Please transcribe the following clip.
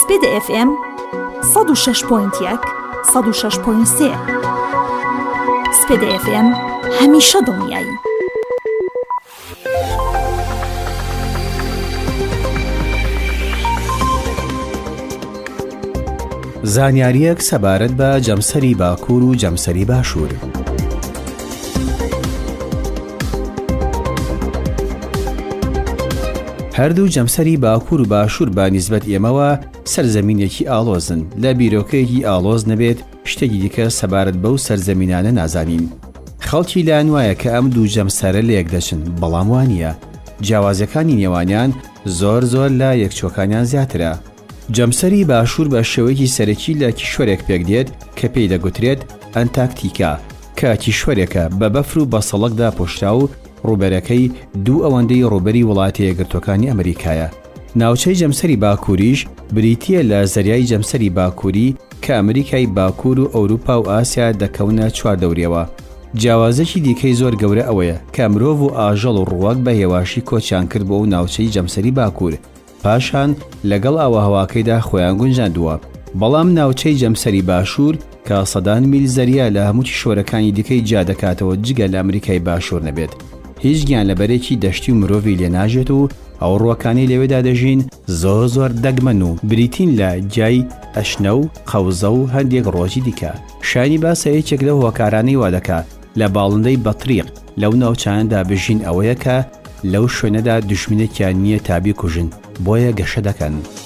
سپیدە FM 106.1 106.3 سپیدە FM هەمیشە دڵنیایی. زانیاریەک سەبارەت بە جەمسەری باکوور و جەمسەری باشوور. هەردوو جەمسەری باکوور و باشوور بە نیسبەت ئێمەوە سەرزەمینێکی ئاڵۆزن. لە بیرۆکەیەکی ئاڵۆز نەبێت شتێکی دیکە سەبارەت بەو سەرزەمینانە نازانین. خەڵکی لایەن وایە کە ئەم دوو جەمسەرە لە یەک دەچن، بەڵام وانییە. جیاوازیەکانی نێوانیان زۆر لە یەکچۆکانیان زیاترە. جەمسەری باشوور بە شێوەیەکی سەرەکی لە کیشوەرێک پێک دێت کە پێی دەگوترێت ئەنتاکتیکا، کە کیشوەرێکە بە بەفر و بە سەڵکدا پۆشرا و ڕووبەرەکەی دوو ئەوەندەی ڕووبەری وڵاتە یەکگرتوەکانی ئەمریکایە. ناوچەی جەمسەری باکووریش بریتیە لە زەریای جەمسەری باکووری کە ئەمریکای باکوور و ئەوروپا و ئاسیا دەکەونە چواردەوریەوە. جیاوازێکی دیکەی زۆر گەورە ئەوەیە کە مرۆڤ و ئاژەڵ و ڕووەک بە هێواشی کۆچیان کرد بۆ و ناوچەی جەمسەری باکوور، پاشان لەگەڵ ئاوهەواکەیدا خۆیان گونجاندووە. بەڵام ناوچەی جەمسەری باشوور کە سەدان میل زەریا لە هەموو کیشوەرەکانی دیکەی جا دەکاتەوە جگە لە ئەمریکای باشوور نەبێت. هیچ گیانلەبەرێکی دەشتی و مرۆڤی لێ ناژێت و ئەو ڕووەکانی لەوێدا دەژین زۆر دەگمەن و بریتین لە جای ئەشنە و قەوزە و هەندێک ڕۆژی دیکە. شانی باسە یەکێک لە هۆکارانەی وا دەکات لە باڵندەی بەطریق لەو ناوچاندا بژین ئەوەیە کە لەو شوێنەدا دوژمنێکیان نییە تا بیکوژن، بۆیە گەشە دەکەن.